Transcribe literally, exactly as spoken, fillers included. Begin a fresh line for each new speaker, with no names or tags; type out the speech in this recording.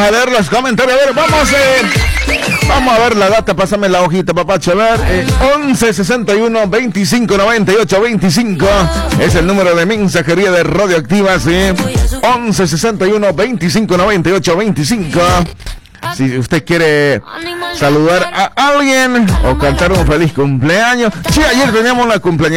a leer los comentarios. A ver, vamos, eh, vamos a ver la data. Pásame la hojita, papacho. A ver, eh, once sesenta y uno veinticinco noventa y ocho veinticinco es el número de mensajería de Radioactiva, sí. once sesenta y uno veinticinco noventa y ocho veinticinco. Si usted quiere saludar a alguien o cantar un feliz cumpleaños. Sí, ayer teníamos una cumpleaños.